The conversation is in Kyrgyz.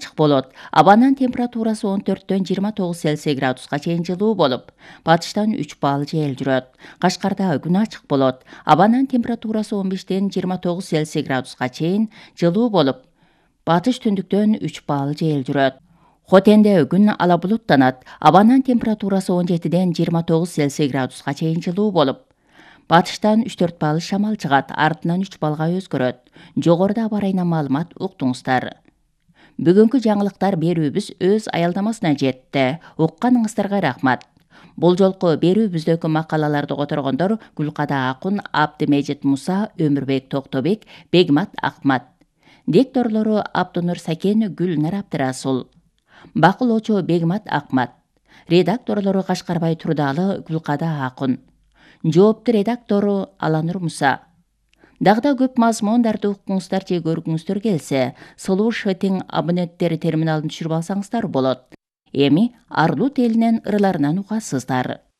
ачык болот. Абанын температурасы 14-29 Цельсий градуска чейин жылуу болуп, батыштан 3 балл жел жүрөт. Кашкарда күн ачык болот. Абанын температурасы 15-29 Цельсий градуска чейин жылуу болуп, батыш түндүктөн 3 балл жел жүрөт. Хотенде күн ала булуттанат. Абанын температурасы 17-29 Цельсий градуска чейин жылуу болуп, батыштан 3-4 балл шамал чыгат, артынан 3 балга өзгөрөт. Жогоруда аба ырайынан маалымат уктуңуздар. Бүгүнкү жаңылыктар берүүбүз өз аялдамасына жетти. Укканыңыздарга рахмат. Бул жолку берүүбүздөгү макалаларды которгондор Гүлкада Акун, Абдымежит Муса, Өмүрбек Токтобек, Бегмат Акмат. Дикторлору Абдунур Сакен, Гүлнар Абдырасул. Бакылоочу Бегмат Акмат. Редакторлору Кашкарбай Турдалы, Гүлкада Акун. Жоопту редактору Аланур Муса. Дагы көп мазмундарды уккуңуздар же көргүңүздөр келсе, Слушатың абоненттери терминалын түшүрүп алсаңыздар болот. Эми Арлут элинин ырларынан угасыздар.